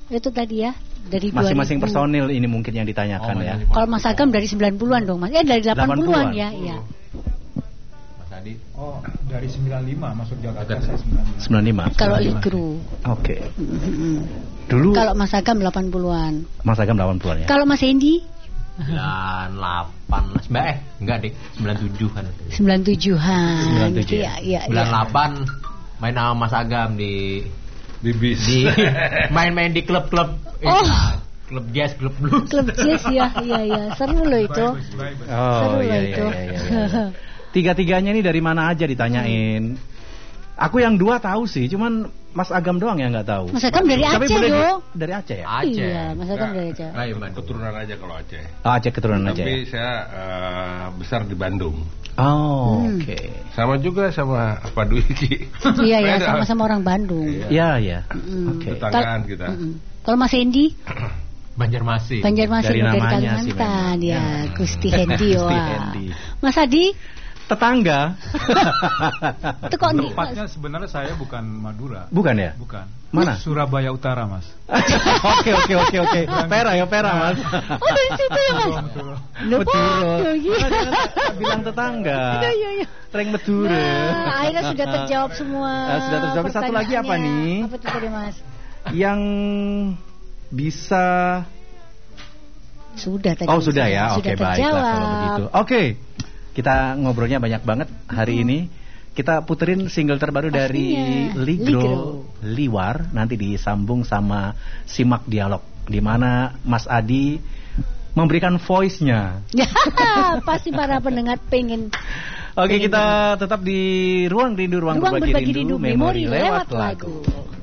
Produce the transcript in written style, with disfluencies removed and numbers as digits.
itu tadi ya. Dari masing-masing 2000. personil ini mungkin yang ditanyakan ya. Kalau Mas Agam dari 90-an dong Mas. Dari 80-an ya, iya. Mas Adi? Oh, dari 95 masuk Jakarta saya 95. 95. Kalau Ligro. Oke. Dulu Kalau Mas Agam 80-an. Mas Agam 80-an ya. Kalau Mas Hendy 98 enggak deh, 97-an. 97-an. 97. Iya. 98 main sama Mas Agam di bis. Main-main di klub-klub. Klub jazz, klub blues. Klub jazz ya. Seru loh itu. Oh iya. Tiga-tiganya ini dari mana aja ditanyain. Aku yang 2 tahu sih, cuman Mas Agam doang yang nggak tahu. Mas Agam dari Tapi Aceh dong. Dari Aceh ya? Aceh. Iya, Mas Agam dari Aceh. Keturunan aja kalau Aceh. Oh, Aceh keturunan Aceh. Tapi saya besar di Bandung. Oh, oke. Sama juga sama Pak Dwiki. Iya, sama-sama orang Bandung. Iya. Oke. Tetanggaan kita. Kalau Mas Hendy Banjarmasin dari namanya Kalimantan sih, ya, Gusti Hendy. Mas Adi tetangga. itu kok Tepatnya sebenarnya saya bukan Madura. Bukan ya? Bukan. Mana? Surabaya Utara, Mas. Oke. Pera Mas. Oh, dari situ ya Mas. Betul. Bilang tetangga. Iya. Reng Madura. Nah, akhirnya sudah terjawab semua. Sudah terjawab. Satu lagi apa nih? Apa itu tadi Mas? Yang bisa. Sudah tadi. Oh sudah ya. Oke, baiklah kalau begitu. Oke. Kita ngobrolnya banyak banget hari ini. Kita puterin single terbaru dari Ligro, Liwar. Nanti disambung sama Simak Dialog, di mana Mas Adi memberikan voice-nya. Pasti para pendengar pengen. Oke, kita tetap di Ruang Rindu, Ruang Berbagi Rindu, Memori lewat lagu.